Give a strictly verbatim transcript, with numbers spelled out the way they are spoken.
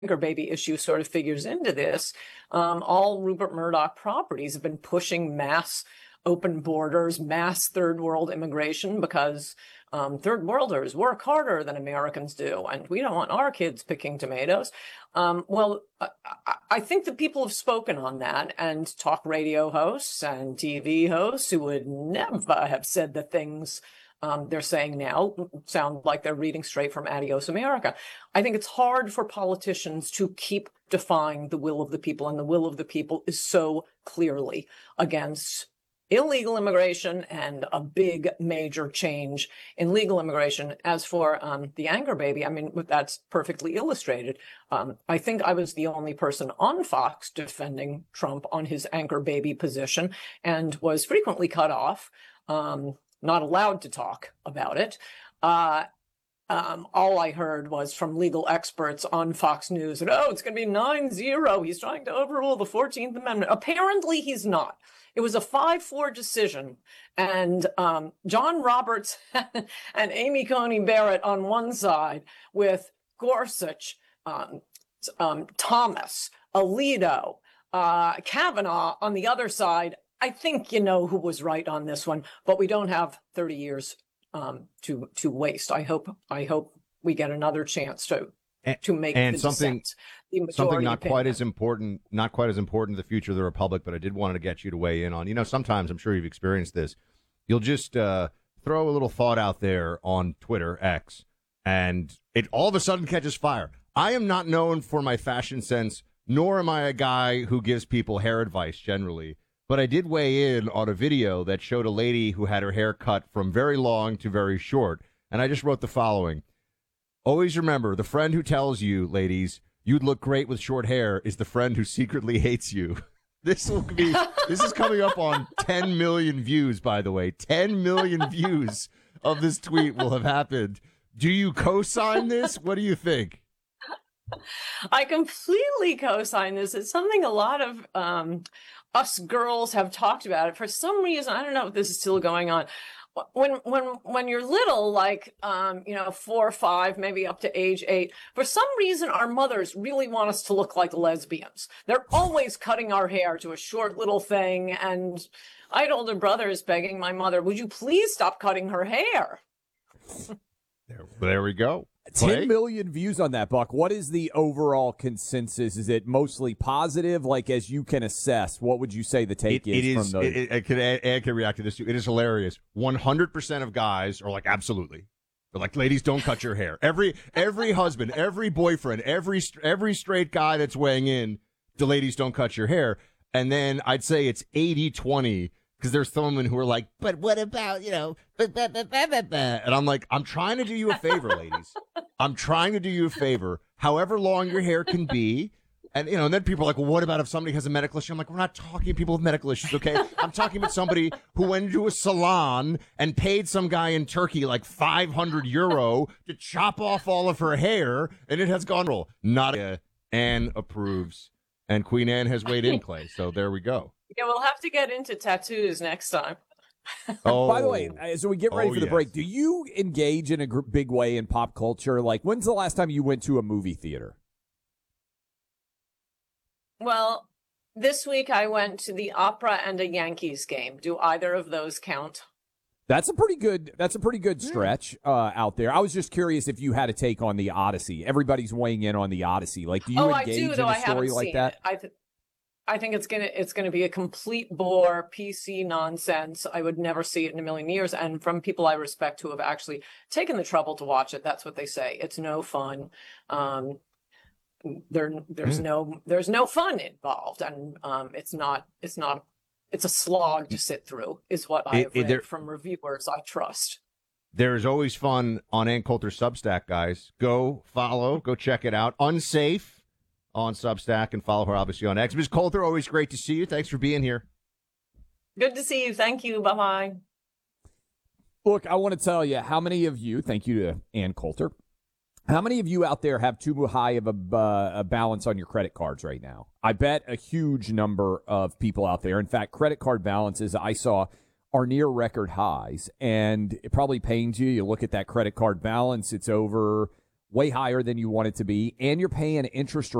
anchor baby issue sort of figures into this. Um, all Rupert Murdoch properties have been pushing mass open borders, mass third world immigration, because um, third worlders work harder than Americans do, and we don't want our kids picking tomatoes. Um, well, I, I think that people have spoken on that, and talk radio hosts and T V hosts who would never have said the things um, they're saying now sound like they're reading straight from Adios America. I think it's hard for politicians to keep defying the will of the people, and the will of the people is so clearly against illegal immigration and a big major change in legal immigration. As for um, the anchor baby, I mean, that's perfectly illustrated. Um, I think I was the only person on Fox defending Trump on his anchor baby position, and was frequently cut off, um, not allowed to talk about it. Uh, Um, all I heard was from legal experts on Fox News that, oh, it's going to be nine zero. He's trying to overrule the fourteenth Amendment. Apparently, he's not. It was a five four decision, and um, John Roberts and Amy Coney Barrett on one side, with Gorsuch, um, um, Thomas, Alito, uh, Kavanaugh on the other side. I think you know who was right on this one, but we don't have thirty years um, to to waste. I hope I hope we get another chance to and, to make and the something dissent, the something not opinion. quite as important, not quite as important to the future of the republic. But I did want to get you to weigh in on. You know, sometimes I'm sure you've experienced this. You'll just uh, throw a little thought out there on Twitter X, and it all of a sudden catches fire. I am not known for my fashion sense, nor am I a guy who gives people hair advice generally. But I did weigh in on a video that showed a lady who had her hair cut from very long to very short. And I just wrote the following. Always remember, the friend who tells you, ladies, you'd look great with short hair is the friend who secretly hates you. This will be, this is coming up on ten million views, by the way. ten million views of this tweet will have happened. Do you co-sign this? What do you think? I completely co-sign this. It's something a lot of um, us girls have talked about it for some reason. I don't know if this is still going on. When when when you're little, like um, you know, four or five, maybe up to age eight, for some reason our mothers really want us to look like lesbians. They're always cutting our hair to a short little thing, and I had older brothers begging my mother, "Would you please stop cutting her hair?" There, there we go. ten million views on that, Buck. What is the overall consensus? Is it mostly positive? Like, as you can assess, what would you say the take it, is, it is from those? It, it, I can, I can react to this too. It is hilarious. one hundred percent of guys are like, absolutely. They're like, ladies, don't cut your hair. Every every husband, every boyfriend, every every straight guy that's weighing in, the ladies don't cut your hair. And then I'd say it's eighty twenty. Because there's some women who are like, but what about, you know, bah, bah, bah, bah, bah, bah. And I'm like, I'm trying to do you a favor, ladies. I'm trying to do you a favor, however long your hair can be. And, you know, and then people are like, well, what about if somebody has a medical issue? I'm like, we're not talking people with medical issues, okay? I'm talking about somebody who went into a salon and paid some guy in Turkey like five hundred euro to chop off all of her hair, and it has gone roll. Not a Anne approves. And Queen Anne has weighed in, Clay. So there we go. Yeah, we'll have to get into tattoos next time. Oh, by the way, as we get ready oh, for the yes. break, do you engage in a gr- big way in pop culture? Like, when's the last time you went to a movie theater? Well, this week I went to the opera and a Yankees game. Do either of those count? That's a pretty good. That's a pretty good stretch uh, out there. I was just curious if you had a take on the Odyssey. Everybody's weighing in on the Odyssey. Like, do you oh, engage I do, in though a I story haven't like seen that? it. I th- I think it's gonna it's gonna be a complete bore, P C nonsense. I would never see it in a million years. And from people I respect who have actually taken the trouble to watch it, that's what they say. It's no fun. Um, there there's Mm. no there's no fun involved, and um, it's not it's not it's a slog to sit through. Is what I It- have it- read there- from reviewers I trust. There is always fun on Ann Coulter's Substack, guys. Go follow, go check it out. Unsafe on Substack, and follow her obviously on X. Miz Coulter, always great to see you. Thanks for being here. Good to see you. Thank you. Bye bye. Look, I want to tell you how many of you. Thank you to Ann Coulter. How many of you out there have too high of a, uh, a balance on your credit cards right now? I bet a huge number of people out there. In fact, credit card balances I saw are near record highs, and it probably pains you. You look at that credit card balance; it's over way higher than you want it to be, and you're paying interest